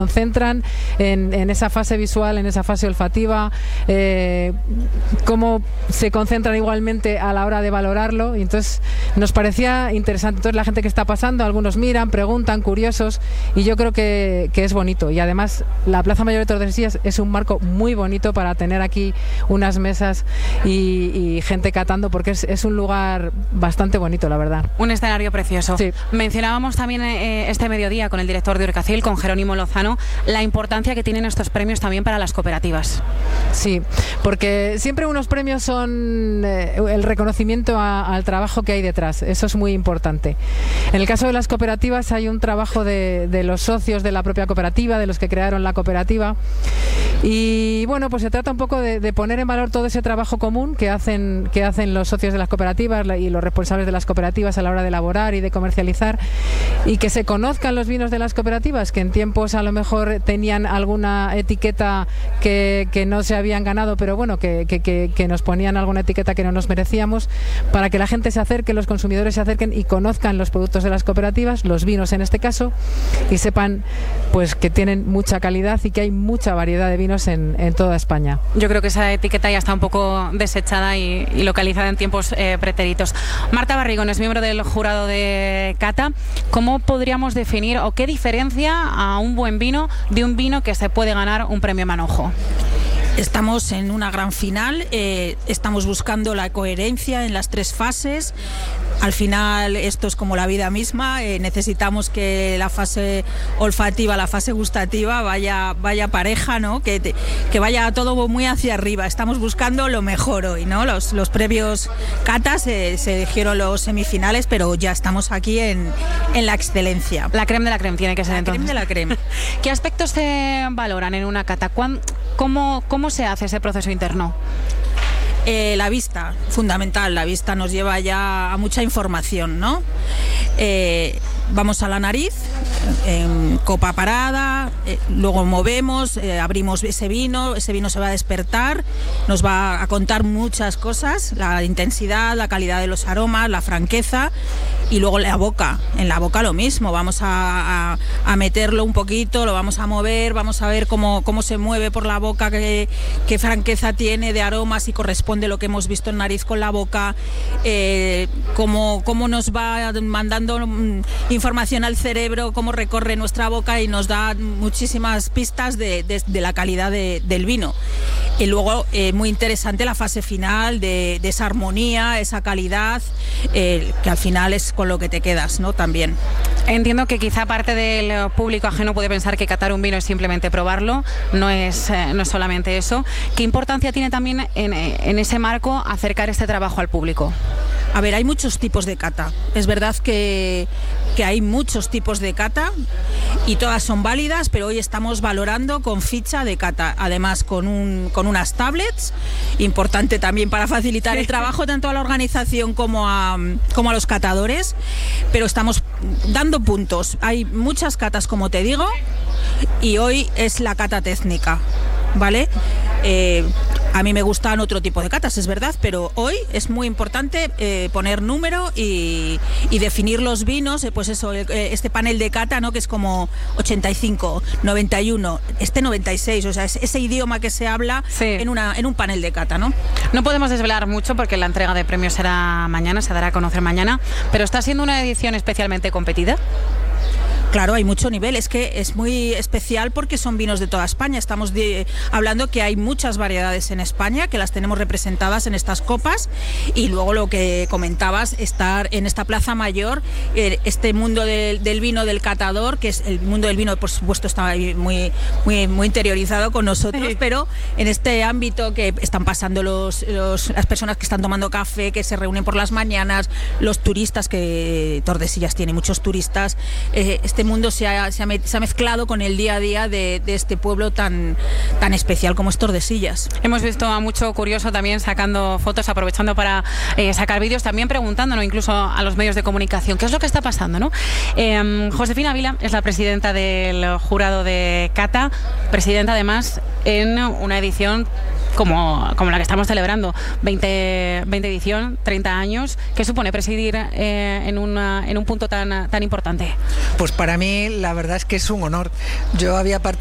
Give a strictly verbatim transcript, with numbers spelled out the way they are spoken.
concentran en, en esa fase visual, en esa fase olfativa, eh, cómo se concentran igualmente a la hora de valorarlo, y entonces nos parecía interesante. Entonces la gente que está pasando, algunos miran, preguntan, curiosos, y yo creo que, que es bonito. Y además la Plaza Mayor de Tordesillas es un marco muy bonito para tener aquí unas mesas y, y gente catando, porque es, es un lugar bastante bonito, la verdad. Un escenario precioso. Sí. Mencionábamos también eh, este mediodía con el director de Urcacil, con Jerónimo Lozano, la importancia que tienen estos premios también para las cooperativas. Sí, porque siempre unos premios son eh, el reconocimiento a, al trabajo que hay detrás. Eso es muy importante. En el caso de las cooperativas hay un trabajo de, de los socios de la propia cooperativa, de los que crearon la cooperativa, y bueno, pues se trata un poco de, de poner en valor todo ese trabajo común que hacen, que hacen los socios de las cooperativas y los responsables de las cooperativas a la hora de elaborar y de comercializar, y que se conozcan los vinos de las cooperativas, que en tiempos a lo mejor tenían alguna etiqueta que, que no se habían ganado, pero bueno, que, que, que, que nos ponían alguna etiqueta que no nos merecíamos, para que la gente se acerque, los consumidores se acerquen y conozcan los productos de las cooperativas, los vinos en este caso, y sepan pues que tienen mucha calidad y que hay mucha variedad de vinos en, en toda España. Yo creo que esa etiqueta ya está un poco desechada y, y localizada en tiempos eh, pretéritos. Marta Barrigón es miembro del jurado de cata. ¿Cómo podríamos definir o qué diferencia a un buen vino de un vino que se puede ganar un premio Manojo? Estamos en una gran final, eh, estamos buscando la coherencia en las tres fases. Al final esto es como la vida misma, eh, necesitamos que la fase olfativa, la fase gustativa vaya, vaya pareja, ¿no? Que, te, que vaya todo muy hacia arriba. Estamos buscando lo mejor hoy, ¿no? Los, los previos catas eh, se eligieron los semifinales, pero ya estamos aquí en, en la excelencia. La creme de la creme tiene que ser la entonces. Creme de la creme. ¿Qué aspectos se valoran en una cata? ¿Cómo, cómo se hace ese proceso interno? Eh, la vista, fundamental, la vista nos lleva ya a mucha información, ¿no? Eh, vamos a la nariz, en copa parada, eh, luego movemos, eh, abrimos ese vino, ese vino se va a despertar, nos va a contar muchas cosas, la intensidad, la calidad de los aromas, la franqueza, y luego la boca, en la boca lo mismo, vamos a, a, a meterlo un poquito, lo vamos a mover, vamos a ver cómo, cómo se mueve por la boca, qué, qué franqueza tiene de aromas y corresponde lo que hemos visto en nariz con la boca, eh, cómo, cómo nos va mandando mm, información al cerebro, cómo recorre nuestra boca y nos da muchísimas pistas de, de, de la calidad de, del vino. Y luego, eh, muy interesante la fase final de, de esa armonía, esa calidad, eh, que al final es con lo que te quedas, ¿no? También. Entiendo que quizá parte del público ajeno puede pensar que catar un vino es simplemente probarlo, no es, eh, no es solamente eso. ¿Qué importancia tiene también en, en ese marco acercar este trabajo al público? A ver, hay muchos tipos de cata. Es verdad que, que hay muchos tipos de cata y todas son válidas, pero hoy estamos valorando con ficha de cata, además con, un, con unas tablets, importante también para facilitar el trabajo tanto a la organización como a, como a los catadores, pero estamos dando puntos. Hay muchas catas, como te digo, y hoy es la cata técnica, ¿vale? Eh, a mí me gustan otro tipo de catas, es verdad, pero hoy es muy importante eh, poner número y, y definir los vinos, eh, pues eso, eh, este panel de cata, ¿no? Que es como ochenta y cinco, noventa y uno, este noventa y seis, o sea, es ese idioma que se habla sí. en, una, en un panel de cata, ¿no? No podemos desvelar mucho porque la entrega de premios será mañana, se dará a conocer mañana, pero está siendo una edición especialmente competida. Claro, hay mucho nivel, es que es muy especial porque son vinos de toda España. Estamos de, hablando que hay muchas variedades en España, que las tenemos representadas en estas copas, y luego lo que comentabas, estar en esta Plaza Mayor, eh, este mundo del, del vino del catador, que es el mundo del vino, por supuesto, está muy, muy, muy interiorizado con nosotros, sí. Pero en este ámbito que están pasando los, los, las personas que están tomando café, que se reúnen por las mañanas, los turistas, que Tordesillas tiene muchos turistas, eh, este mundo se ha, se, ha, se ha mezclado con el día a día de, de este pueblo tan, tan especial como es Tordesillas. Hemos visto a mucho curioso también sacando fotos, aprovechando para eh, sacar vídeos, también preguntándonos incluso a los medios de comunicación qué es lo que está pasando, ¿no? Eh, Josefina Ávila es la presidenta del jurado de cata, presidenta además en una edición como, como la que estamos celebrando, veinte, veinte edición, treinta años. ¿Qué supone presidir eh, en, una, en un punto tan, tan importante? Pues para para mí la verdad es que es un honor. Yo había